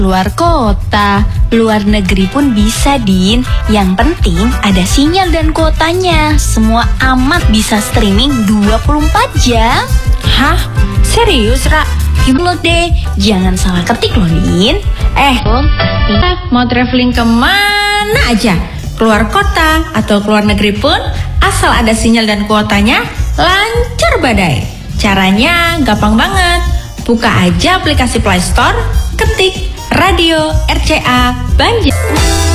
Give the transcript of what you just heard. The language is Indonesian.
Luar kota, luar negeri pun bisa, Din. Yang penting ada sinyal dan kuotanya. Semua amat bisa streaming 24 jam. Hah? Serius, Ra? Gimana deh, jangan salah ketik loh, Din. Mau traveling kemana aja? Keluar kota atau keluar negeri pun, asal ada sinyal dan kuotanya, lancar badai. Caranya gampang banget. Buka aja aplikasi Play Store, ketik Radio RCA Banjar.